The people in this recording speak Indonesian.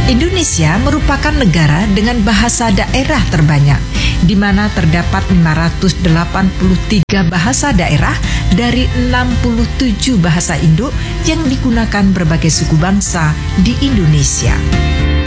Indonesia merupakan negara dengan bahasa daerah terbanyak, di mana terdapat 583 bahasa daerah dari 67 bahasa induk yang digunakan berbagai suku bangsa di Indonesia.